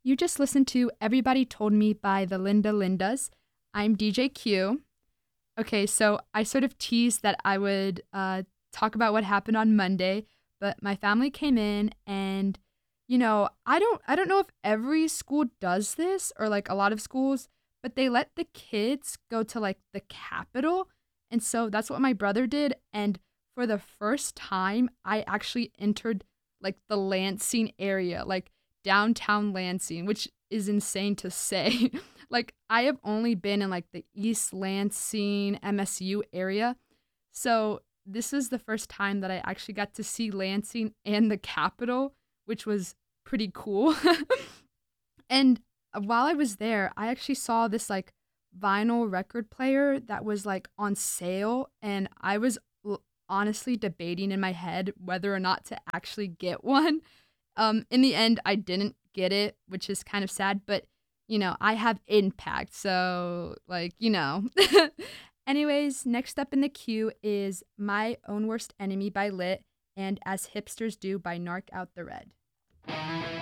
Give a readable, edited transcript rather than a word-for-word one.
You just listened to Everybody Told Me by the Linda Lindas. I'm DJ Q. Okay, so I sort of teased that I would talk about what happened on Monday, but my family came in and I don't know if every school does this or like a lot of schools, but they let the kids go to like the Capitol. And so that's what my brother did, and for the first time I actually entered like the Lansing area, like downtown Lansing, which is insane to say. Like I have only been in like the East Lansing MSU area. So this was the first time that I actually got to see Lansing and the Capitol, which was pretty cool. And while I was there, I actually saw this like vinyl record player that was like on sale, and I was honestly debating in my head whether or not to actually get one. In the end, I didn't get it, which is kind of sad, but I have impact, so Anyways, next up in the queue is My Own Worst Enemy by Lit and As Hipsters Do by Narc Out the Red.